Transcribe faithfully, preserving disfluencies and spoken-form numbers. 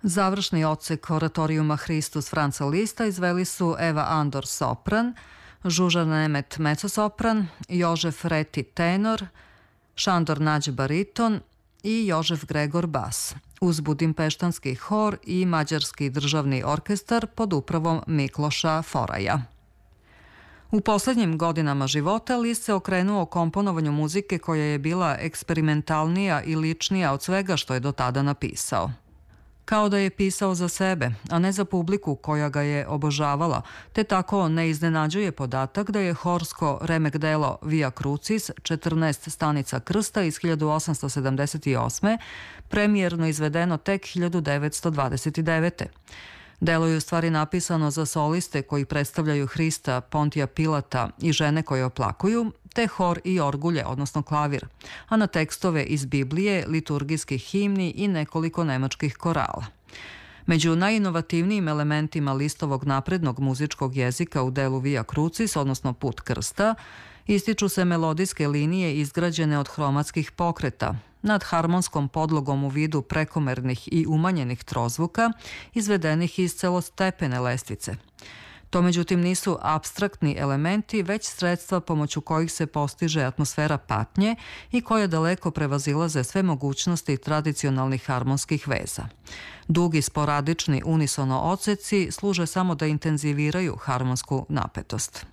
Završni odsek oratorijuma Hristus Franca Lista izveli su Eva Andor sopran, Žuža Nemet mezosopran, Jožef Reti tenor, Šandor Nađ bariton i Jožef Gregor bas, uz budimpeštanski hor i mađarski državni orkestar pod upravom Mikloša Foraja. U poslednjim godinama života Liszt se okrenuo komponovanju muzike koja je bila eksperimentalnija i ličnija od svega što je do tada napisao. Kao da je pisao za sebe, a ne za publiku koja ga je obožavala, te tako ne iznenađuje podatak da je horsko remek delo Via Crucis, četrnaest stanica krsta iz hiljadu osamsto sedamdeset osme. premijerno izvedeno tek hiljadu devetsto dvadeset devete. Delo je u stvari napisano za soliste koji predstavljaju Hrista, Pontija Pilata i žene koje oplakuju, te hor i orgulje, odnosno klavir, a na tekstove iz Biblije, liturgijskih himni i nekoliko nemačkih korala. Među najinovativnijim elementima Listovog naprednog muzičkog jezika u delu Via Crucis, odnosno Put krsta, ističu se melodijske linije izgrađene od hromatskih pokreta, nad harmonskom podlogom u vidu prekomernih i umanjenih trozvuka, izvedenih iz celostepene lestvice. To međutim nisu apstraktni elementi, već sredstva pomoću kojih se postiže atmosfera patnje i koja daleko prevazilaze sve mogućnosti tradicionalnih harmonskih veza. Dugi sporadični unisono odseci služe samo da intenziviraju harmonsku napetost.